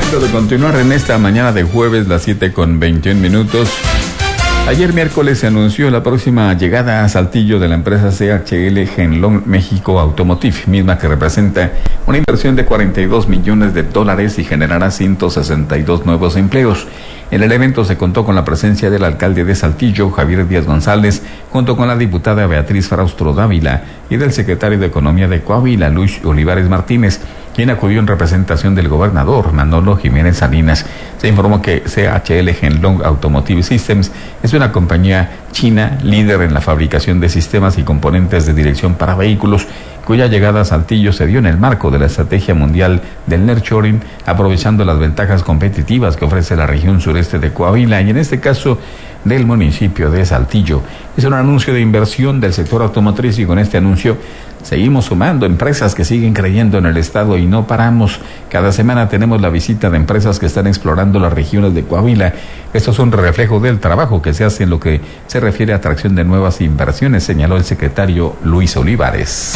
Momento de continuar en esta mañana de jueves, las 7:21. Ayer miércoles se anunció la próxima llegada a Saltillo de la empresa CHL Genlong México Automotive, misma que representa una inversión de $42 millones y generará 162 nuevos empleos. En el evento se contó con la presencia del alcalde de Saltillo, Javier Díaz González, junto con la diputada Beatriz Fraustro Dávila y del secretario de Economía de Coahuila, Luis Olivares Martínez, quien acudió en representación del gobernador Manolo Jiménez Salinas. Se informó que CHL Genlong Automotive Systems es una compañía china líder en la fabricación de sistemas y componentes de dirección para vehículos, cuya llegada a Saltillo se dio en el marco de la estrategia mundial del nearshoring, aprovechando las ventajas competitivas que ofrece la región sureste de Coahuila y en este caso del municipio de Saltillo. Es un anuncio de inversión del sector automotriz y con este anuncio seguimos sumando empresas que siguen creyendo en el estado y no paramos. Cada semana tenemos la visita de empresas que están explorando las regiones de Coahuila. Esto es un reflejo del trabajo que se hace en lo que se refiere a atracción de nuevas inversiones, señaló el secretario Luis Olivares.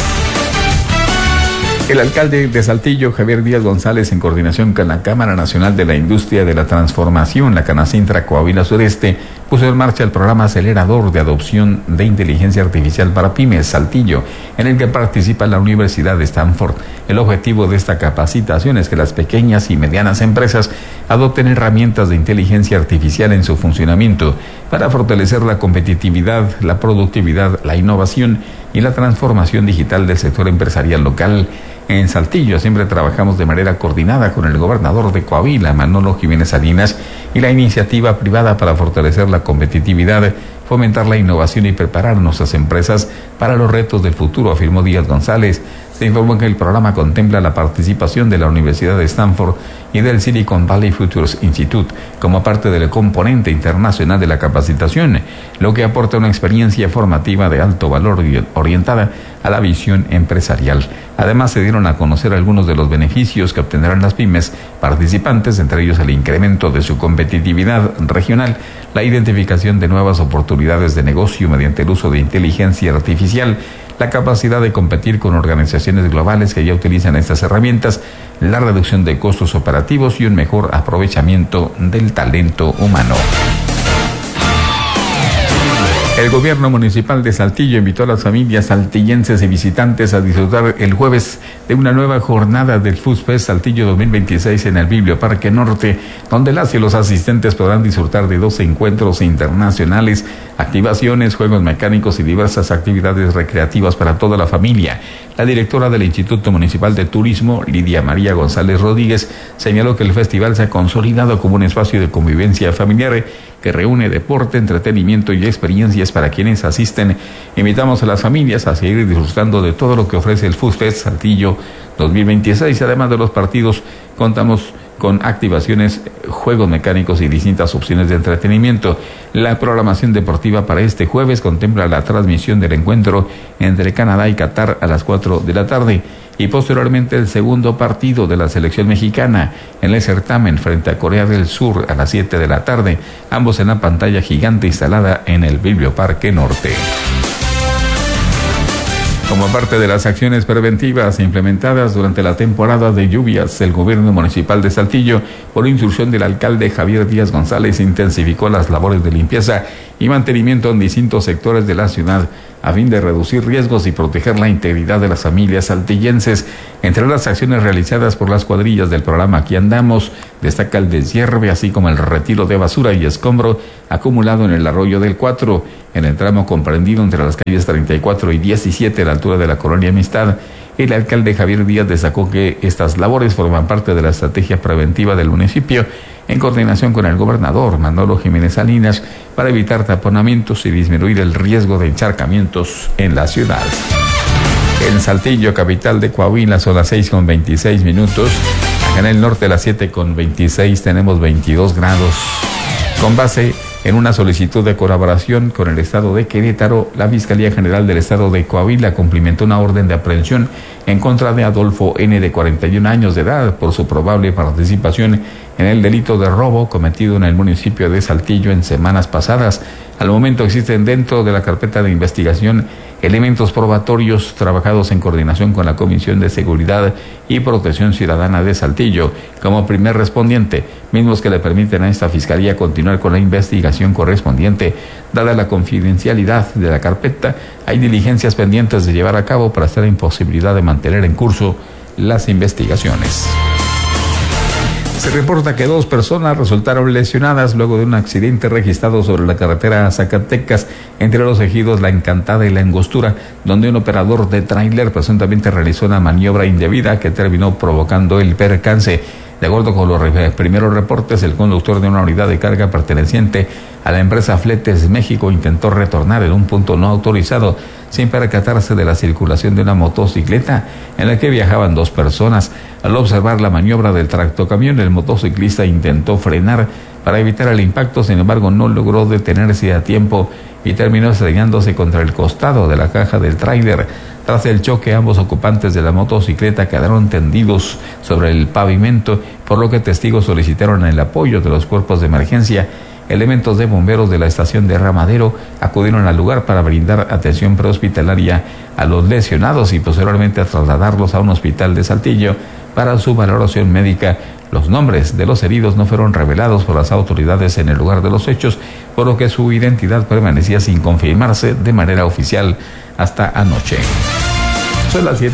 El alcalde de Saltillo, Javier Díaz González, en coordinación con la Cámara Nacional de la Industria de la Transformación, la Canacintra Coahuila Sureste, puso en marcha el programa acelerador de adopción de inteligencia artificial para pymes Saltillo, en el que participa la Universidad de Stanford. El objetivo de esta capacitación es que las pequeñas y medianas empresas adopten herramientas de inteligencia artificial en su funcionamiento para fortalecer la competitividad, la productividad, la innovación y la transformación digital del sector empresarial local. En Saltillo siempre trabajamos de manera coordinada con el gobernador de Coahuila, Manolo Jiménez Salinas, y la iniciativa privada para fortalecer la competitividad, fomentar la innovación y preparar nuestras empresas para los retos del futuro, afirmó Díaz González. Se informó que el programa contempla la participación de la Universidad de Stanford y del Silicon Valley Futures Institute como parte del componente internacional de la capacitación, lo que aporta una experiencia formativa de alto valor y orientada a la visión empresarial. Además, se dieron a conocer algunos de los beneficios que obtendrán las pymes participantes, entre ellos el incremento de su competitividad regional, la identificación de nuevas oportunidades de negocio mediante el uso de inteligencia artificial, la capacidad de competir con organizaciones globales que ya utilizan estas herramientas, la reducción de costos operativos y un mejor aprovechamiento del talento humano. El gobierno municipal de Saltillo invitó a las familias saltillenses y visitantes a disfrutar el jueves de una nueva jornada del Food Fest Saltillo 2026 en el Biblioparque Norte, donde las y los asistentes podrán disfrutar de 12 encuentros internacionales, activaciones, juegos mecánicos y diversas actividades recreativas para toda la familia. La directora del Instituto Municipal de Turismo, Lidia María González Rodríguez, señaló que el festival se ha consolidado como un espacio de convivencia familiar que reúne deporte, entretenimiento y experiencias para quienes asisten. Invitamos a las familias a seguir disfrutando de todo lo que ofrece el Food Fest Saltillo 2026. Además de los partidos, contamos con activaciones, juegos mecánicos y distintas opciones de entretenimiento. La programación deportiva para este jueves contempla la transmisión del encuentro entre Canadá y Qatar a las 4 de la tarde y posteriormente el segundo partido de la selección mexicana en el certamen frente a Corea del Sur a las 7 de la tarde, ambos en la pantalla gigante instalada en el Biblioparque Norte. Como parte de las acciones preventivas implementadas durante la temporada de lluvias, el gobierno municipal de Saltillo, por instrucción del alcalde Javier Díaz González, intensificó las labores de limpieza y mantenimiento en distintos sectores de la ciudad a fin de reducir riesgos y proteger la integridad de las familias saltillenses. Entre las acciones realizadas por las cuadrillas del programa Aquí Andamos, destaca el deshierve, así como el retiro de basura y escombro acumulado en el arroyo del 4, en el tramo comprendido entre las calles 34 y 17 a la altura de la Colonia Amistad. El alcalde Javier Díaz destacó que estas labores forman parte de la estrategia preventiva del municipio, en coordinación con el gobernador Manolo Jiménez Salinas, para evitar taponamientos y disminuir el riesgo de encharcamientos en la ciudad. En Saltillo, capital de Coahuila, son las 6:26. Acá en el norte, las 7:26, tenemos 22 grados. Con base en una solicitud de colaboración con el Estado de Querétaro, la Fiscalía General del Estado de Coahuila cumplimentó una orden de aprehensión en contra de Adolfo N., de 41 años de edad, por su probable participación en el delito de robo cometido en el municipio de Saltillo en semanas pasadas. Al momento existen dentro de la carpeta de investigación elementos probatorios trabajados en coordinación con la Comisión de Seguridad y Protección Ciudadana de Saltillo como primer respondiente, mismos que le permiten a esta Fiscalía continuar con la investigación correspondiente. Dada la confidencialidad de la carpeta, hay diligencias pendientes de llevar a cabo para estar en posibilidad de mantener en curso las investigaciones. Se reporta que 2 personas resultaron lesionadas luego de un accidente registrado sobre la carretera Zacatecas entre los ejidos La Encantada y La Angostura, donde un operador de tráiler presuntamente realizó una maniobra indebida que terminó provocando el percance. De acuerdo con los primeros reportes, el conductor de una unidad de carga perteneciente a la empresa Fletes México intentó retornar en un punto no autorizado sin percatarse de la circulación de una motocicleta en la que viajaban 2 personas. Al observar la maniobra del tractocamión, el motociclista intentó frenar para evitar el impacto, sin embargo no logró detenerse a tiempo y terminó estrellándose contra el costado de la caja del tráiler. Tras el choque, ambos ocupantes de la motocicleta quedaron tendidos sobre el pavimento, por lo que testigos solicitaron el apoyo de los cuerpos de emergencia. Elementos de bomberos de la estación de Ramadero acudieron al lugar para brindar atención prehospitalaria a los lesionados y posteriormente a trasladarlos a un hospital de Saltillo para su valoración médica. Los nombres de los heridos no fueron revelados por las autoridades en el lugar de los hechos, por lo que su identidad permanecía sin confirmarse de manera oficial hasta anoche. Son las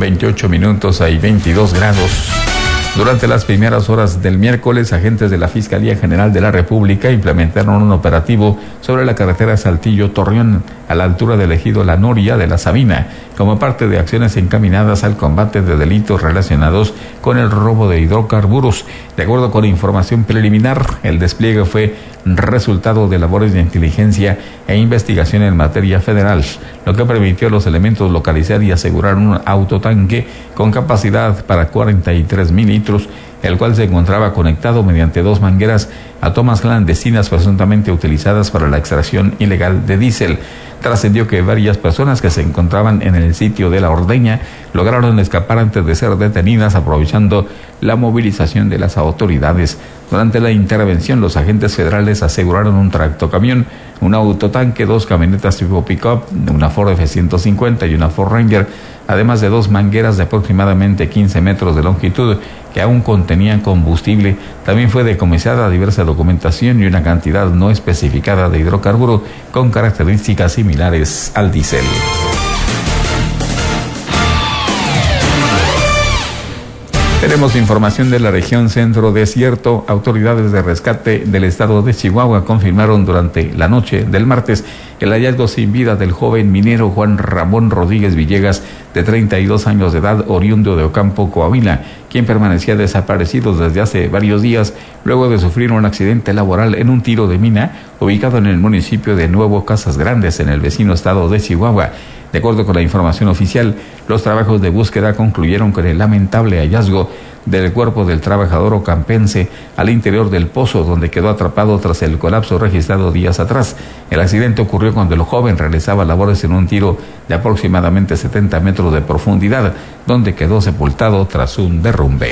7:28, hay 22 grados. Durante las primeras horas del miércoles, agentes de la Fiscalía General de la República implementaron un operativo sobre la carretera Saltillo-Torreón, a la altura del ejido La Noria de la Sabina, como parte de acciones encaminadas al combate de delitos relacionados con el robo de hidrocarburos. De acuerdo con información preliminar, el despliegue fue resultado de labores de inteligencia e investigación en materia federal, lo que permitió a los elementos localizar y asegurar un autotanque con capacidad para 43,000 litros, el cual se encontraba conectado mediante 2 mangueras a tomas clandestinas presuntamente utilizadas para la extracción ilegal de diésel. Trascendió que varias personas que se encontraban en el sitio de La Ordeña lograron escapar antes de ser detenidas, aprovechando la movilización de las autoridades. Durante la intervención, los agentes federales aseguraron un tractocamión, un autotanque, 2 camionetas tipo pick-up, una Ford F-150 y una Ford Ranger, además de 2 mangueras de aproximadamente 15 metros de longitud que aún contenían combustible. También fue decomisada diversa documentación y una cantidad no especificada de hidrocarburo con características similares al diésel. Tenemos información de la región centro desierto. Autoridades de rescate del estado de Chihuahua confirmaron durante la noche del martes el hallazgo sin vida del joven minero Juan Ramón Rodríguez Villegas, de 32 años de edad, oriundo de Ocampo, Coahuila, quien permanecía desaparecido desde hace varios días luego de sufrir un accidente laboral en un tiro de mina ubicado en el municipio de Nuevo Casas Grandes, en el vecino estado de Chihuahua. De acuerdo con la información oficial, los trabajos de búsqueda concluyeron con el lamentable hallazgo del cuerpo del trabajador ocampense al interior del pozo, donde quedó atrapado tras el colapso registrado días atrás. El accidente ocurrió cuando el joven realizaba labores en un tiro de aproximadamente 70 metros de profundidad, donde quedó sepultado tras un derrumbe.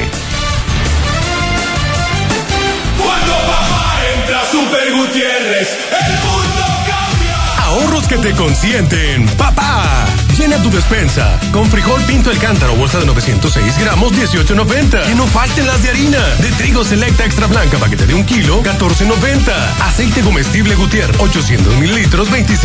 Cuando papá entra Super Gutiérrez, el mundo cambia. Ahorros que te consienten, papá. Llena tu despensa con frijol Pinto El Cántaro, bolsa de 906 gramos, 18.90. Que no falten las de harina. De trigo Selecta Extra Blanca, paquete de 1 kilo, 14.90. Aceite comestible Gutiérrez, 800 mililitros, 26.